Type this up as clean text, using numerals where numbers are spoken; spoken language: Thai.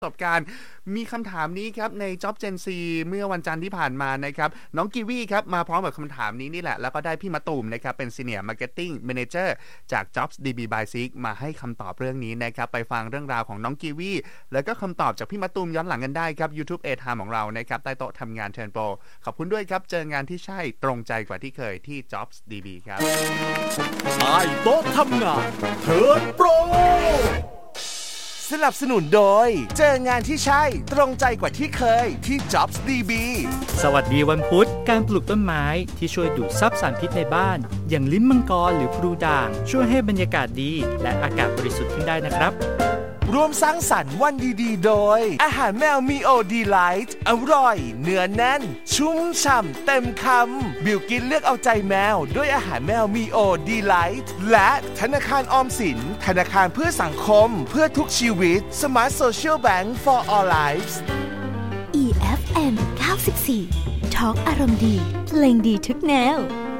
ประสบการณ์มีคำถามนี้ครับใน Job Gen Z เมื่อวันจันทร์ที่ผ่านมานะครับน้องกีวีครับมาพร้อมกับคำถามนี้นี่แหละแล้วก็ได้พี่มะตูมนะครับเป็น Senior Marketing Manager จาก Jobs DB by Seek มาให้คำตอบเรื่องนี้นะครับไปฟังเรื่องราวของน้องกีวีแล้วก็คำตอบจากพี่มะตูมย้อนหลังกันได้ครับ YouTube A Time ของเรานะครับใต้โต๊ะทำงาน Turn Pro ขอบคุณด้วยครับเจองานที่ใช่ตรงใจกว่าที่เคยที่ Jobs DB ครับใต้โต๊ะทำงาน Turn Proสนับสนุนโดยเจองานที่ใช่ตรงใจกว่าที่เคยที่ Jobs DB สวัสดีวันพุธการปลูกต้นไม้ที่ช่วยดูดซับสารพิษในบ้านอย่างลิ้นมังกรหรือพลูด่างช่วยให้บรรยากาศดีและอากาศบริสุทธิ์ขึ้นได้นะครับร่วมสร้างสรรค์วันดีๆโดยอาหารแมวมีโอดีไลท์อร่อยเนื้อแน่นชุ่มฉ่ำเต็มคำบิวกินเลือกเอาใจแมวด้วยอาหารแมวมีโอดีไลท์และธนาคารออมสินธนาคารเพื่อสังคมเพื่อทุกชีวิต Smart Social Bank for All Lives EFM 94 Talk อารมณ์ดีเพลงดีทุกแนว